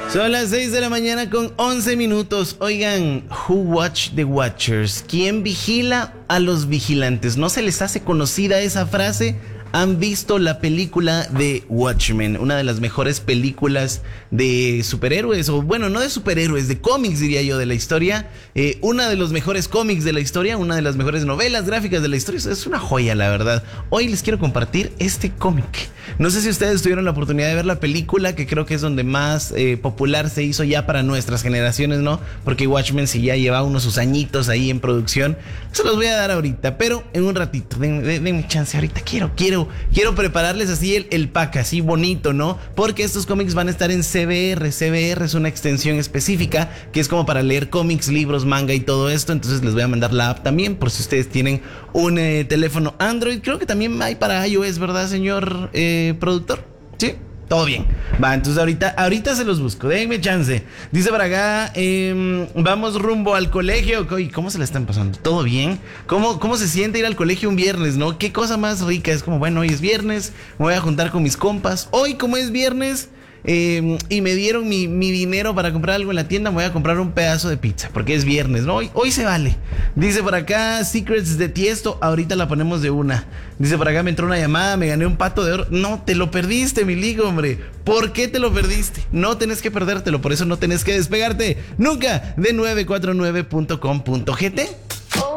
Son las 6 de la mañana con 11 minutos. Oigan, who watch the watchers? ¿Quién vigila a los vigilantes? ¿No se les hace conocida esa frase? ¿Han visto la película de Watchmen? Una de las mejores películas de superhéroes, o bueno, no de superhéroes, de cómics diría yo, de la historia. Una de los mejores cómics de la historia, una de las mejores novelas gráficas de la historia. Es una joya, la verdad. Hoy les quiero compartir este cómic. No sé si ustedes tuvieron la oportunidad de ver la película, que creo que es donde más popular se hizo ya para nuestras generaciones, ¿no? Porque Watchmen sí ya lleva unos sus añitos ahí en producción. Se los voy a dar ahorita, pero en un ratito. Denme chance, ahorita quiero prepararles así el pack, así bonito, ¿no? Porque estos cómics van a estar en CBR. CBR es una extensión específica que es como para leer cómics, libros, manga y todo esto. Entonces les voy a mandar la app también por si ustedes tienen un teléfono Android. Creo que también hay para iOS, ¿verdad, señor productor? Sí. Todo bien. Va, entonces ahorita se los busco. Denme chance. Dice para acá, vamos rumbo al colegio. ¿Cómo se la están pasando? ¿Todo bien? ¿Cómo se siente ir al colegio un viernes, no? Qué cosa más rica. Es como, bueno, hoy es viernes, me voy a juntar con mis compas. Hoy, como es viernes, y me dieron mi dinero para comprar algo en la tienda, me voy a comprar un pedazo de pizza, porque es viernes, ¿no? Hoy se vale. Dice por acá, Secrets de Tiesto, ahorita la ponemos de una. Dice por acá, me entró una llamada, me gané un pato de oro. No, te lo perdiste, mi ligo, hombre. ¿Por qué te lo perdiste? No tenés que perdértelo, por eso no tenés que despegarte nunca de 949.com.gt.